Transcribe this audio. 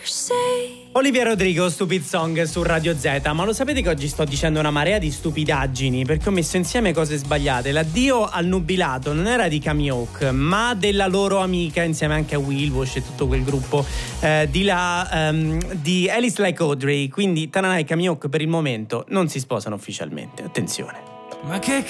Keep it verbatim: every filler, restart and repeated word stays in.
Olivia Rodrigo, Stupid Song su Radio Z. Ma lo sapete che oggi sto dicendo una marea di stupidaggini perché ho messo insieme cose sbagliate. L'addio al nubilato non era di Camille Oak, ma della loro amica, insieme anche a Will Walsh e tutto quel gruppo eh, di là um, di Alice Like Audrey. Quindi Tananai e Camille Oak per il momento non si sposano ufficialmente. Attenzione. Ma che